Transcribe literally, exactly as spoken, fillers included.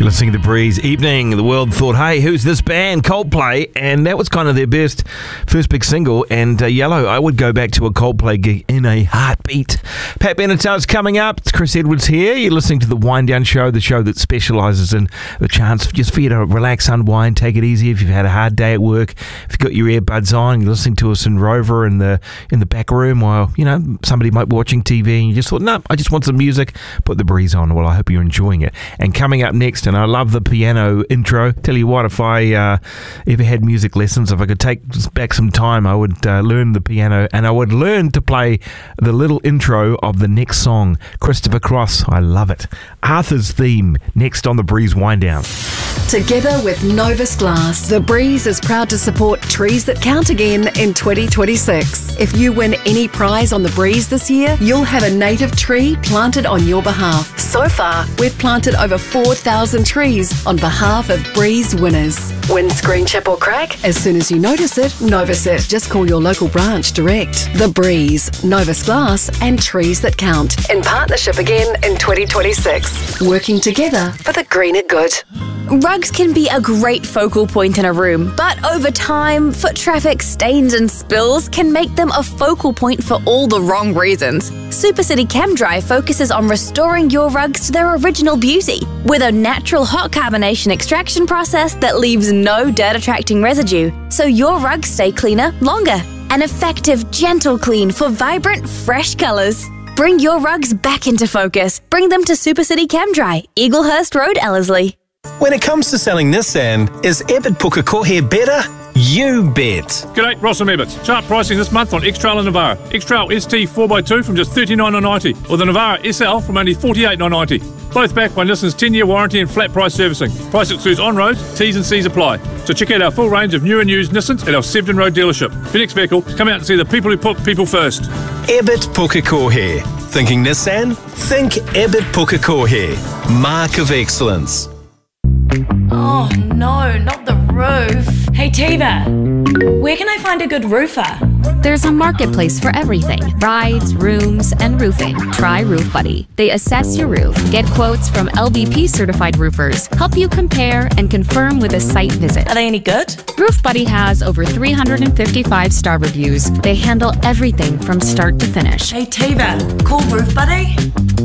You're listening to The Breeze. Evening, the world thought, hey, who's this band? Coldplay. And that was kind of their best, first big single. And uh, Yellow, I would go back to a Coldplay gig in a heartbeat. Pat Benatar's coming up. It's Chris Edwards here. You're listening to The Wind Down Show, the show that specialises in the chance just for you to relax, unwind, take it easy if you've had a hard day at work. If you've got your earbuds on, you're listening to us in Rover in the in the back room while, you know, somebody might be watching T V and you just thought, no, I just want some music. Put The Breeze on. Well, I hope you're enjoying it. And coming up next, and I love the piano intro. Tell you what, if I uh, ever had music lessons, if I could take back some time, I would uh, learn the piano and I would learn to play the little intro of the next song. Christopher Cross, I love it. Arthur's theme, next on The Breeze Wind Down. Together with Novus Glass, The Breeze is proud to support Trees That Count again in twenty twenty-six. If you win any prize on The Breeze this year, you'll have a native tree planted on your behalf. So far, we've planted over four thousand trees on behalf of Breeze winners. Windscreen chip or crack? As soon as you notice it, Novus it. Just call your local branch direct. The Breeze, Novus Glass and Trees That Count. In partnership again in twenty twenty-six. Working together for the greener good. Rugs can be a great focal point in a room, but over time, foot traffic, stains and spills can make them a focal point for all the wrong reasons. Supercity ChemDry focuses on restoring your rugs to their original beauty with a natural hot carbonation extraction process that leaves no dirt-attracting residue, so your rugs stay cleaner longer. An effective, gentle clean for vibrant, fresh colours. Bring your rugs back into focus. Bring them to Supercity ChemDry, Eaglehurst Road, Ellerslie. When it comes to selling Nissan, is Ebert Pukekohe better? You bet. G'day, Ross from Ebert. Sharp pricing this month on X-Trail and Navara. X-Trail S T four by two from just thirty-nine dollars ninety, or the Navara S L from only forty-eight dollars ninety. Both backed by Nissan's ten-year warranty and flat price servicing. Price excludes on-roads, T's and C's apply. So check out our full range of new and used Nissans at our Severn Road dealership. For your next vehicle, come out and see the people who put people first. Ebert Pukekohe. Thinking Nissan? Think Ebert Pukekohe. Mark of excellence. Oh no, not the roof. Hey Tiva, where can I find a good roofer? There's a marketplace for everything. Rides, rooms, and roofing. Try Roof Buddy. They assess your roof, get quotes from L V P certified roofers, help you compare and confirm with a site visit. Are they any good? Roof Buddy has over three hundred fifty-five star reviews. They handle everything from start to finish. Hey Tiva, call Roof Buddy.